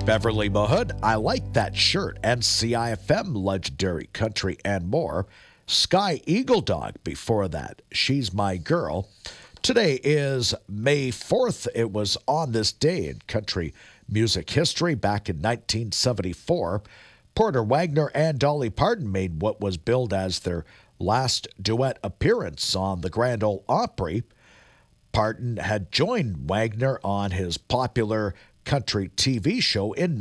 Beverly Mahood, I Like That Shirt, NCIFM, Legendary Country, and more. Sky Eagle Dog before that, She's My Girl. Today is May 4th. It was on this day in country music history back in 1974. Porter Wagoner and Dolly Parton made what was billed as their last duet appearance on the Grand Ole Opry. Parton had joined Wagoner on his popular country TV show in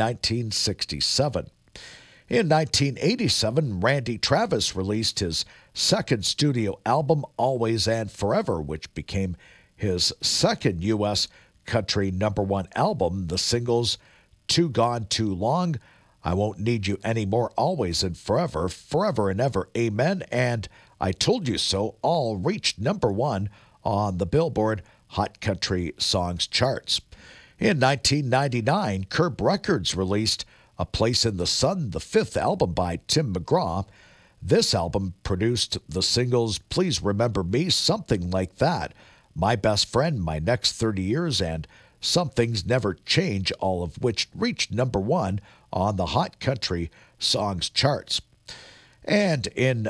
1967. In 1987, Randy Travis released his second studio album, Always and Forever, which became his second U.S. country #1 album. The singles, Too Gone Too Long, I Won't Need You Anymore, Always and Forever, Forever and Ever, Amen, and I Told You So, all reached #1 on the Billboard Hot Country Songs charts. In 1999, Curb Records released A Place in the Sun, the fifth album by Tim McGraw. This album produced the singles Please Remember Me, Something Like That, My Best Friend, My Next 30 Years, and Some Things Never Change, all of which reached #1 on the Hot Country Songs charts. And in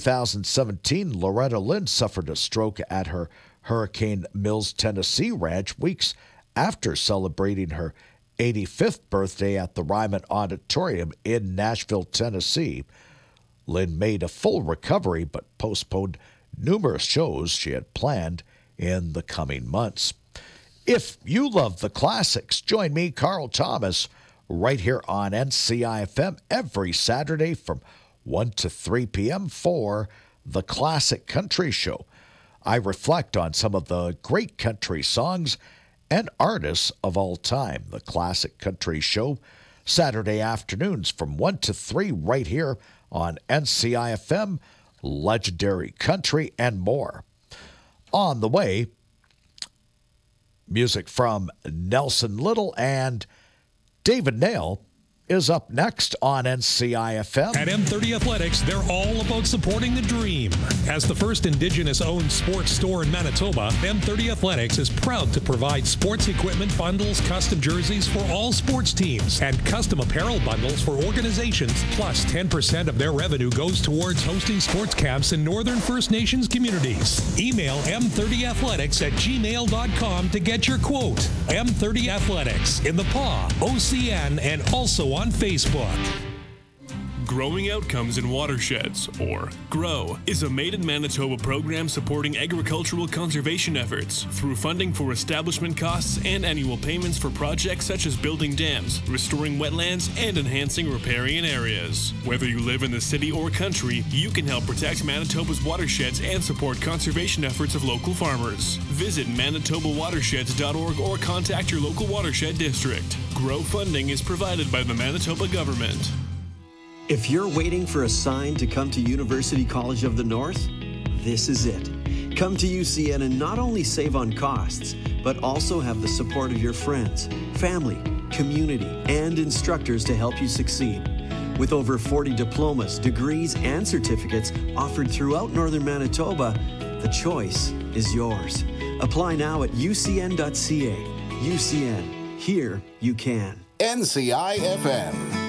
2017, Loretta Lynn suffered a stroke at her Hurricane Mills, Tennessee ranch weeks after celebrating her 85th birthday at the Ryman Auditorium in Nashville, Tennessee. Lynn made a full recovery but postponed numerous shows she had planned in the coming months. If you love the classics, join me, Carl Thomas, right here on NCIFM every Saturday from 1 to 3 p.m. for the Classic Country Show. I reflect on some of the great country songs and artists of all time. The Classic Country Show, Saturday afternoons from 1 to 3 right here on NCIFM, Legendary Country, and more. On the way, music from Nelson Little and David Nail is up next on NCIFM. At M30 Athletics, they're all about supporting the dream. As the first Indigenous-owned sports store in Manitoba, M30 Athletics is proud to provide sports equipment bundles, custom jerseys for all sports teams, and custom apparel bundles for organizations. Plus, 10% of their revenue goes towards hosting sports camps in Northern First Nations communities. Email m30athletics@gmail.com to get your quote. M30 Athletics in the PAW, OCN, and also on Facebook. Growing Outcomes in Watersheds, or GROW, is a Made in Manitoba program supporting agricultural conservation efforts through funding for establishment costs and annual payments for projects such as building dams, restoring wetlands, and enhancing riparian areas. Whether you live in the city or country, you can help protect Manitoba's watersheds and support conservation efforts of local farmers. Visit manitobawatersheds.org or contact your local watershed district. GROW funding is provided by the Manitoba government. If you're waiting for a sign to come to University College of the North, this is it. Come to UCN and not only save on costs, but also have the support of your friends, family, community, and instructors to help you succeed. With over 40 diplomas, degrees, and certificates offered throughout Northern Manitoba, the choice is yours. Apply now at ucn.ca. UCN. Here you can. NCIFM.